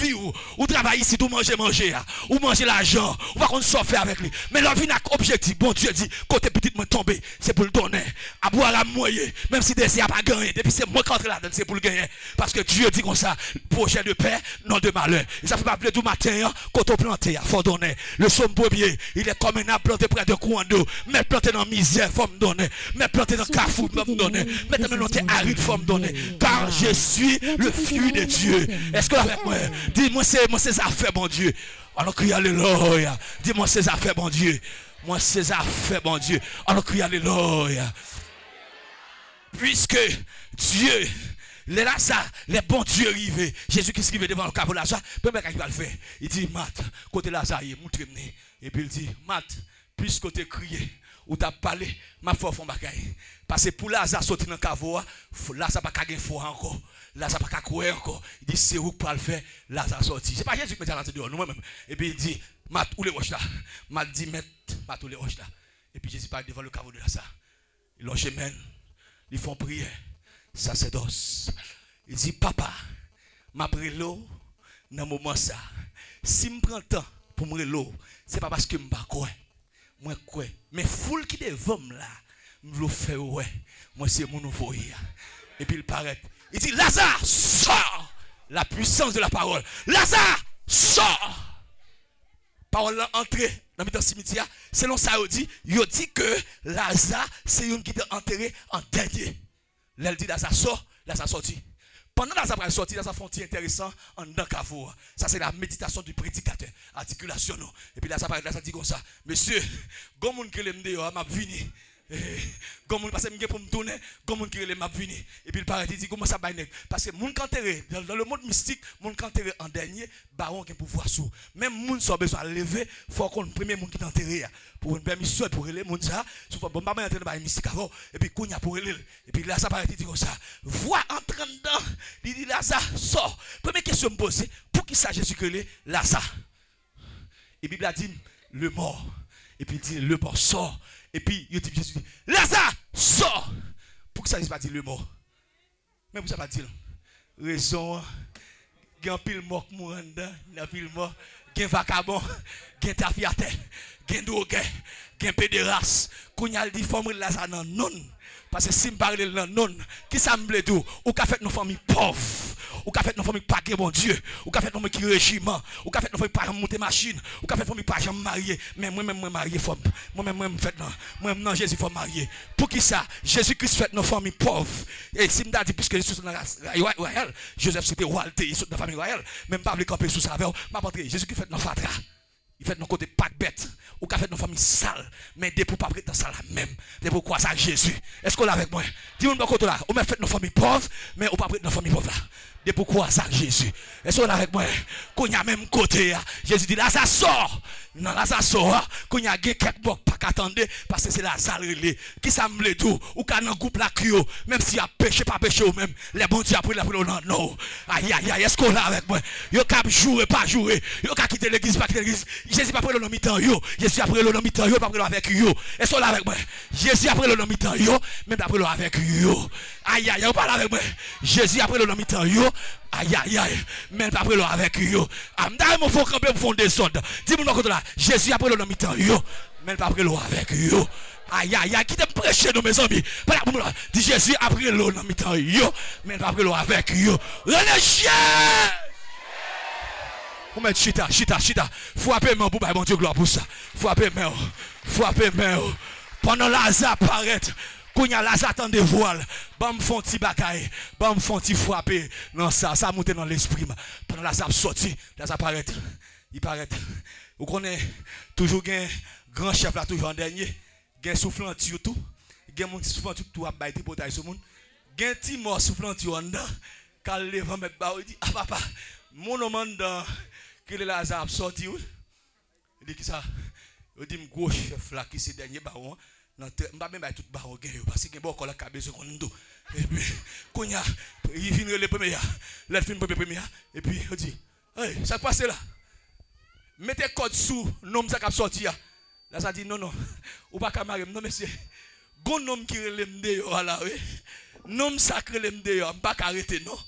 vie ou travaille ici, ou manger, ou manger l'argent, ou va qu'on soit fait avec lui. Mais leur vie n'a qu'objectif. Bon Dieu dit, côté petite me tomber, c'est pour le donner. À boire à moyer, même si des n'a pas gagné. Depuis c'est moi qui entre là-dedans, c'est pour le gagner. Parce que Dieu dit comme ça, projet de paix, non de malheur. Et ça fait pas plus tout matin, quand on plante, il faut donner. Le somme premier, il est comme un arbre planté près de courant d'eau. Mais planté dans misère, il faut me donner. Mais planté dans carrefour, il faut me donner. Mais planté aride, il faut me donner. Car je suis le fruit de Dieu. Est-ce que avec moi, dis-moi, c'est affaires, mon Dieu. Alors crie alléluia. Dis-moi, c'est affaires, mon Dieu. Moi, c'est affaires, mon Dieu. Alors crie alléluia. Puisque Dieu, les Lazare, les bons dieux arrivés, Jésus-Christ arrivé devant le cas pour Lazare, premier qu'il va le faire, il dit, Matt, côté Lazare, montre-moi. Et puis il dit, Matt, puisque tu as crié, ou tu as parlé, ma foi font bagaille. Parce que pour Lazare sortir dans le caveau, Lazare n'a pas qu'à foi encore. Lazare n'a pas qu'à courir encore. Il dit, c'est où pour le faire, Lazare sorti. Ce n'est pas Jésus qui me dit à l'intérieur, nous-mêmes. Et puis il dit, Matt, où les roches là? Matt dit, Matt, où les roches là? Et puis Jésus parle devant le caveau de Lazare. Il l'a mène. Ils font prière, sacerdoce. Il dit, papa, m'a pris l'eau dans le moment ça. Si je prends le temps pour me l'eau, ce n'est pas parce que je ne sais pas quoi. Moi, quoi. Mais foule qui devant là, je veux faire ouais. Moi, c'est mon nouveau. Et puis il paraît. Il dit, Lazare, sors. La puissance de la parole. Lazare, sors. Parole entrée dans le cimetière, selon ça, il dit que Lazare, c'est une qui est enterré en dernier. Elle dit Lazare sort, Lazare sorti. Pendant Lazare sorti, Lazare font intéressant en dans cavo. Ça, c'est la méditation du prédicateur. Articulation. Et puis Lazare dit comme ça, monsieur, comme on qui l'aime dehors, m'a vini. Comme on passe pour me tourner, comme on qui m'a vini. Et puis il paraît, il dit comment ça va. Parce que mon canteré, dans le monde mystique, mon canteré en dernier, baron qui a pouvoir sous. Même moun soit besoin de lever, il faut qu'on premier monde qui est enterré. Pour une permission, pour les gens, ça, il faut pas entrer dans le mystique avant. Et puis qu'on y a pour les. Et puis là, ça paraît, il dit comme ça. Vois entrant dedans, il dit Lazare, sort. Première question me poser, pour qui ça Jésus que les Lazare? Et Bible a dit, le mort. Et puis il dit, le mort sort. Et puis, il dit, Jésus dit, Lazare, sors. Pour que ça ne pas dire le mot. Mais pour ça pas dire. Raison, il y a un pile mort mourant, il y a un pile mort, il y a un vacabon, il y a un tafiateur, il y a un drogué, il y a un pédérace. Quand il y a dit, il faut me Lazare dans non. Parce que si je parle de non, qui ça me plaît tout? Ou qu'a fait nos familles pauvres? Ou qu'a fait nos familles pas bon Dieu? Ou qu'a fait nos familles qui régiment? Ou qu'a fait nos familles pas monter machine? Ou qu'a fait nos familles pas jamais marier? Mais moi-même, moi marié femme. Moi-même, fait non. Moi-même, non, Jésus faut marier. Pour qui ça? Jésus-Christ fait nos familles pauvres. Et si je dis, puisque Jésus est dans la royale, Joseph c'était royauté, il est dans la famille royale, même pas le camper sous sa veille, m'a montré, Jésus-Christ fait nos fatra. Il fait nos côtés pas bête. Ou qu'a fait nos familles sales. Mais des pour pas prêter dans ça la même. Des pour quoi ça Jésus? Est-ce qu'on l'a avec moi? Dis-moi de côté là. On m'a fait nos familles pauvres, mais on pas prêter dans nos familles pauvres là. Des pour quoi ça Jésus? Est-ce qu'on l'a avec moi? Qu'on y a même côté. Jésus dit là ça sort. Non là ça sort. Qu'on y a quelques blocs pas qu'attendre parce que c'est la salle qui ça me le tout. Ou qu'à un groupe la crio. Même s'il y a péché pas péché ou même. Les bons dieux après la non. Aïe aïe aïe. Est-ce qu'on l'a avec moi? Yo cap jouer pas jouer. Yo cap quitter l'église pas quitter l'église. Jésus pas après le nom mi-temps yo. Jésus après le nom mi-temps yo pas après avec yo. Est-ce qu'on l'a avec moi? Jésus après le nom mi-temps yo. Même après le avec yo. Aïe aïe. On parle avec moi. Jésus après le nom mi-temps yo. Aïe aïe aïe. Même pas après le avec yo. Amda mon faut camper pour fond des sondes. Dis-moi là. Jésus après le nom mi-temps yo. Même pas après le avec yo. Aïe aïe aïe. Qui te prêcher nos mes amis? Pas là. Dis Jésus après le nom mi-temps yo. Même pas après le avec yo. Religieux. Vous mettez chita. Faut appeler main pour bailler mon Dieu gloire pour ça. Faut appeler main. Pendant Lazare apparaît, quand y a Lazare dans des voiles, bam font ti bakaille, bam font ti frapper. Non ça monte dans l'esprit. Pendant Lazare sorti, Lazare apparaît. Il paraît. Vous connaissez toujours un grand chef là toujours en dernier, gain soufflant tout. Gain mon soufflant tout a bailler pour tailler sur monde. Gain ti mort soufflant en dedans. Quand le vent met bas, il dit ah papa, mon homme dans que le Lazare sorti. Il dit qui ça? Il dit gros chef là qui c'est dernier baron. Non, pas même tout baron gain parce que bon la cabesse qu'on nous. Et puis quand il vient le premier, le film premier et puis il dit hey, ça passe là. Mettez code sous nom ça qui sorti là. Là ça dit non, ou pas camarade non monsieur. Gon nom qui relève dehors là oui. Nom sacré relève dehors, pas arrêter non.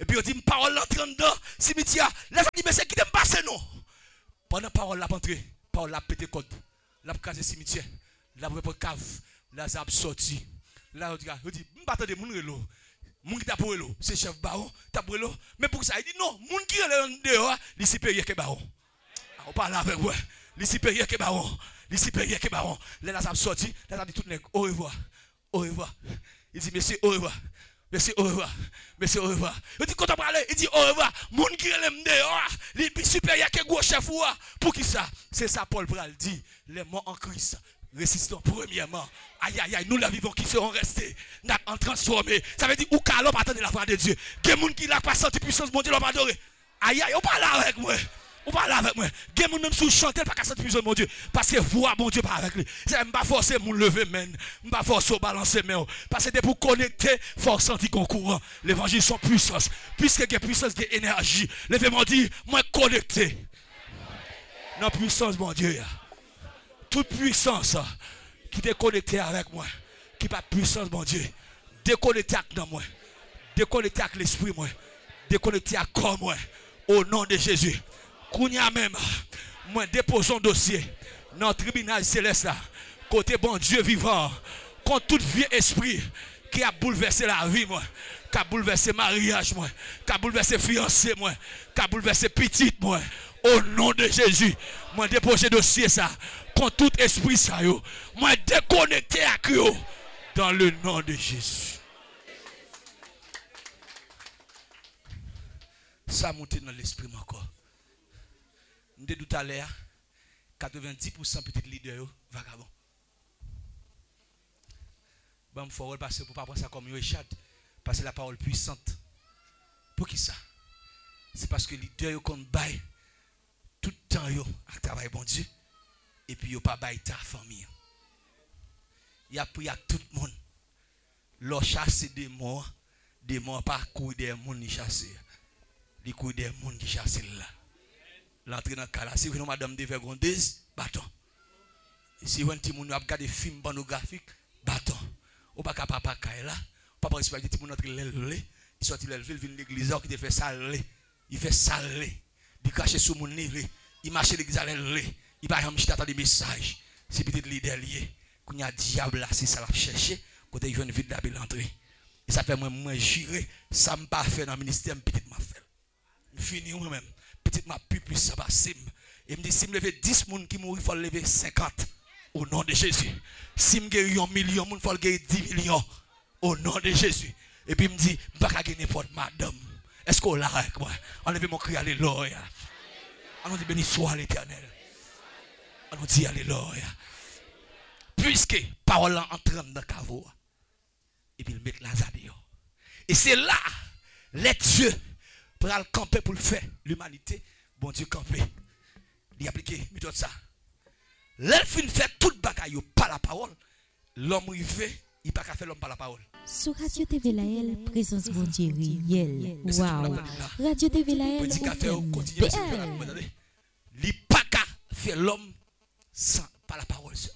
Et puis on dit, parole l'entrant dedans, cimetière. Les gens disent, mais c'est qui t'aime passer, non? Pendant parole l'a entré, parole l'a pété code. L'a casé cimetière. L'a pour cave. Là, ça a sorti. Là, on dit, m'attendez, mon relo. Mon qui t'a pour l'eau, c'est chef baron, t'as pour l'eau. Mais pour ça, il dit non, mon qui est dehors, il est supérieur que baron. On parle avec moi. Il est supérieur que baron. Il est supérieur que baron. Là, ça a sorti. Là, ça dit tout le monde, au revoir. Au revoir. Il dit, monsieur, au revoir. Monsieur, au revoir. Monsieur, au revoir. Il dit, quand on parle, il dit, au revoir. Mon qui est dehors, il est supérieur que gros chef. Pour qui ça? C'est ça, Paul Pral dit, les morts en Christ. Résistons premièrement. Aïe, aïe, aïe, nous la vivons qui seront restés. Nous en transformés. Ça veut dire, où qu'à l'homme attendre la voix de Dieu. Des gens qui n'ont pas senti puissance, mon Dieu, l'homme adoré. Aïe, aïe, on parle avec moi. On parle avec moi. Des gens même sous chanter, pas qu'à sentir puissance, mon Dieu. Parce que voix, mon Dieu, pas avec lui. C'est même pas forcer mon lever, men. Pas forcer balancer, men. Parce que c'est pour connecter, force sentir qu'on courant. L'évangile sont puissance. Puisque il y a puissance, il y a énergie. L'évangile dit, moi connecté. Non, puissance, mon Dieu. Toute puissance qui est connectée avec moi, qui n'a pas de puissance, mon Dieu, déconnectée avec moi, déconnectée avec l'esprit, moi, déconnectée avec corps, moi, au nom de Jésus. Kounya même, moi, dépose un dossier dans le tribunal céleste, côté bon Dieu vivant, contre tout vieux esprit qui a bouleversé la vie, moi, qui a bouleversé mariage, moi, qui a bouleversé fiancé, moi, qui a bouleversé petite, moi, au nom de Jésus, moi, dépose dossier ça. Contre tout esprit ça yo, moi déconnecté avec eux dans le nom de Jésus. Ça monte dans l'esprit encore. Nous dit tout à l'heure 90% petit leader yo vagabond. Bon faut passer pour pas prendre ça comme yo échappe parce que la parole puissante. Pour qui ça? C'est parce que leader yo comme bail tout le temps yo à travailler bon Dieu. Et puis, il n'y a pas de ta famille. Il y a pris à tout le monde. Leur chasser des morts pas courir des gens qui chassent. Ils courir des gens qui chassent là. L'entrée dans le cas là. Si vous avez madame de vergondeuse, bâton. Si vous avez un petit monde qui a des films pornographiques, bâton. Ou pas papa là. Papa respecte des petits monde entre l'élève. Il sortit l'élève, il vient de l'église, il fait salé. Il fait salé. Il cache sous mon nez. Il marche l'église à l'élève. Il va y avoir des messages. C'est peut-être l'idée liée. Quand il y a un diable là, c'est ça l'a cherché. Quand il vient de vide la l'entrée. Et ça fait moi jurer. Ça ne m'a pas fait dans le ministère, peut-être m'a fait. Je finis moi-même. Peut-être m'a plus ça va sim. Et me dit si me lever 10 personnes qui mourent, il faut lever 50. Au nom de Jésus. Si me guérir 1 million, il faut gagner 10 millions. Au nom de Jésus. Et puis il me dit, je ne vais pas gagner n'importe madame. Est-ce qu'on l'a avec moi? Enlevez mon cri, alléluia. On dit béni soit l'Éternel. On dit alléluia. Puisque parole entre dans le caveau. Et puis il met la zadéo. Et c'est là, les dieux pour le camper pour le faire. L'humanité, bon Dieu camper. Il applique méthode ça. L'elfine fait toute bagaille par la parole. L'homme rivé, il n'a pas qu'à faire l'homme par la parole. Sur Radio TV Laël, présence bon Dieu réel. Waouh. Radio TV Laël. Prédicateur continue de il n'a pas qu'à faire l'homme sans par la parole seulement.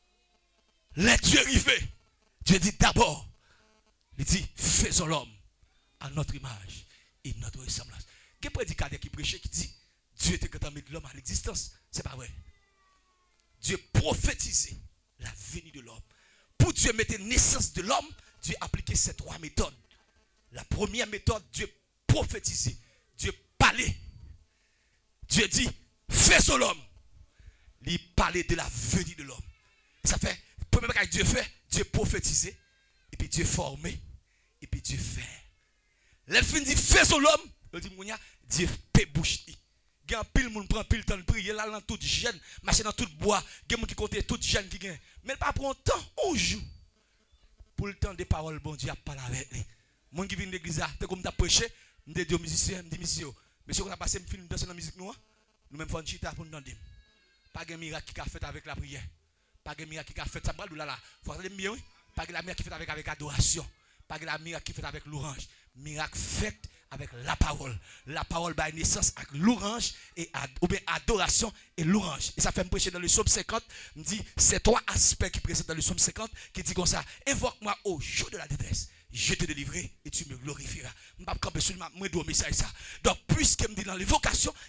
Les dieux rivés. Dieu dit d'abord, il dit faisons l'homme à notre image et notre ressemblance. Quel prédicateur qui prêchait qui dit Dieu était quand mettre l'homme à l'existence? C'est pas vrai. Dieu prophétisait la venue de l'homme. Pour Dieu mettre naissance de l'homme, Dieu appliquait ces 3 méthodes. La première méthode, Dieu prophétisait. Dieu parlait. Dieu dit faisons l'homme. Il parlait de la venue de l'homme. Ça fait, premier bagage que Dieu fait, Dieu prophétisait, et puis Dieu formait, et puis Dieu fait. L'elfine dit faisons l'homme, il dit Mounia, Dieu paie bouche. Il y a un pile monde prend pile temps de prier, là dans toute jeune, marcher dans tout bois, il y a monde qui compte toute jeune qui gagne. Mais il pas prend temps, on joue. Pour le temps des paroles, bon Dieu a parlé avec lui. Monde qui vient de l'église, c'est comme tu prêché, je dis aux musiciens, je dis monsieur, monsieur, on a passé un film dans la musique nous, nous-mêmes faisons un chita pour nous demander. Pas de miracle qui a fait avec la prière. Pas de miracle qui a fait ça. Faut attendre mieux. Pas de miracle qui fait avec adoration. Pas de miracle qui fait avec l'orange. Miracle fait avec la parole. La parole a naissance avec l'orange ou bien adoration et l'orange. Et ça fait me prêcher dans le psaume 50. Me dit c'est 3 aspects qui précèdent dans le psaume 50 qui dit comme ça. Invoque-moi au jour de la détresse. je te délivrerai et tu me glorifieras. Je ne vais pas camper sur moi, je dois message ça. Donc, puisque me dit dans les vocations,